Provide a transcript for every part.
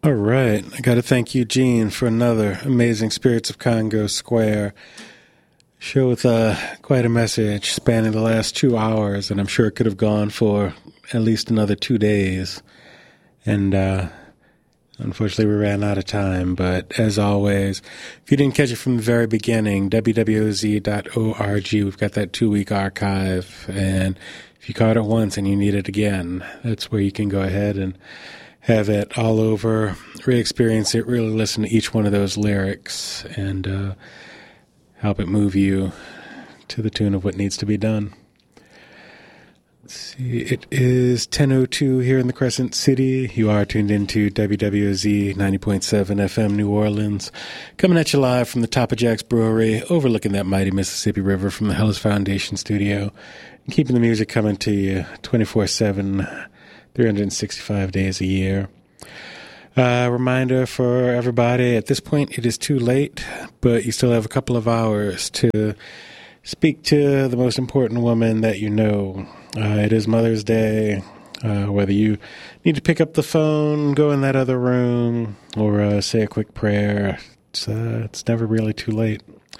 All right. I got to thank Eugene for another amazing Spirits of Congo Square show with quite a message spanning the last 2 hours, and I'm sure it could have gone for at least another 2 days. And unfortunately, we ran out of time. But as always, if you didn't catch it from the very beginning, wwoz.org, we've got that 2-week archive. And if you caught it once and you need it again, that's where you can go ahead and have it all over, re-experience it, really listen to each one of those lyrics, and help it move you to the tune of what needs to be done. Let's see, it is 10:02 here in the Crescent City. You are tuned into WWOZ 90.7 FM New Orleans, coming at you live from the Top of Jack's Brewery, overlooking that mighty Mississippi River from the Hellas Foundation studio, and keeping the music coming to you 24/7, 365 days a year. Reminder for everybody, at this point it is too late, but you still have a couple of hours to speak to the most important woman that you know. It is Mother's Day. Whether you need to pick up the phone, go in that other room, or say a quick prayer, it's never really too late.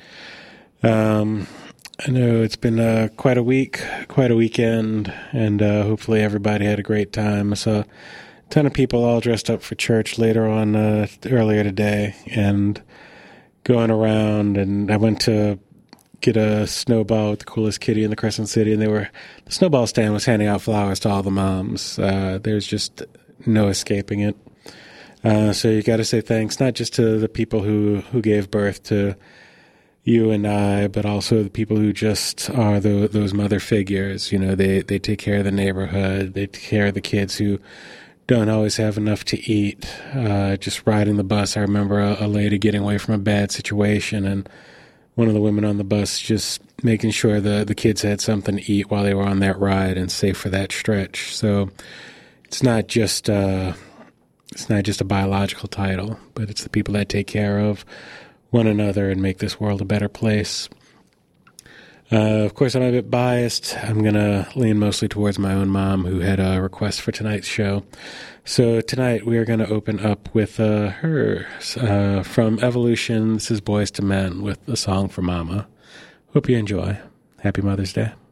I know it's been quite a week, quite a weekend, and hopefully everybody had a great time. I saw a ton of people all dressed up for church later on earlier today, and going around, and I went to get a snowball with the coolest kitty in the Crescent City, and the snowball stand was handing out flowers to all the moms. There's just no escaping it. So you got to say thanks, not just to the people who gave birth to you and I, but also the people who just are those mother figures. You know, they take care of the neighborhood. They take care of the kids who don't always have enough to eat. Just riding the bus, I remember a lady getting away from a bad situation, and one of the women on the bus just making sure the kids had something to eat while they were on that ride and safe for that stretch. So it's not just a biological title, but it's the people that take care of one another and make this world a better place. Of course, I'm a bit biased. I'm going to lean mostly towards my own mom, who had a request for tonight's show. So tonight we are going to open up with her from Evolution. This is Boyz II Men with a song for Mama. Hope you enjoy. Happy Mother's Day.